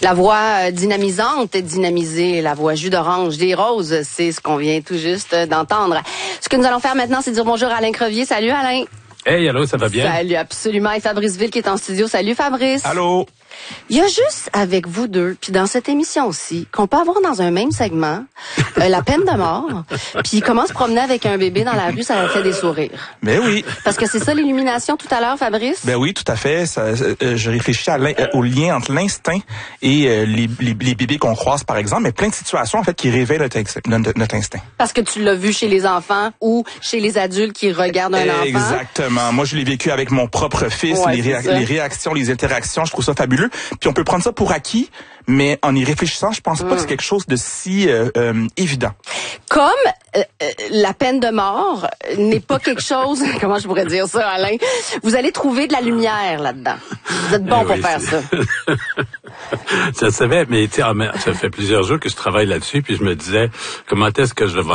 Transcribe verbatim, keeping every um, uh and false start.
La voix dynamisante et dynamisée, la voix jus d'orange des roses, c'est ce qu'on vient tout juste d'entendre. Ce que nous allons faire maintenant, c'est dire bonjour à Alain Crevier. Salut Alain. Hey, allô, ça va bien? Salut, absolument. Et Fabrice Ville qui est en studio. Salut Fabrice. Allô. Il y a juste avec vous deux, puis dans cette émission aussi, qu'on peut avoir dans un même segment euh, la peine de mort, puis comment se promener avec un bébé dans la rue, ça fait des sourires. Ben oui. Parce que c'est ça l'illumination tout à l'heure, Fabrice? Ben oui, tout à fait. Ça, euh, je réfléchis à l'in- euh, au lien entre l'instinct et euh, les, les, les bébés qu'on croise, par exemple, mais plein de situations en fait qui révèlent notre, notre, notre instinct. Parce que tu l'as vu chez les enfants ou chez les adultes qui regardent un enfant. Exactement. Moi, je l'ai vécu avec mon propre fils, Ouais, les, réa- c'est ça. les réactions, les interactions, je trouve ça fabuleux. Puis on peut prendre ça pour acquis, mais en y réfléchissant, je pense pas Mm. que c'est quelque chose de si euh, euh, évident. Comme euh, euh, la peine de mort n'est pas quelque chose, comment je pourrais dire ça, Alain, vous allez trouver de la lumière là-dedans. Vous êtes bon Eh pour oui, faire c'est- ça. Je savais, mais tu sais, ça fait plusieurs jours que je travaille là-dessus, puis je me disais, comment est-ce que je vais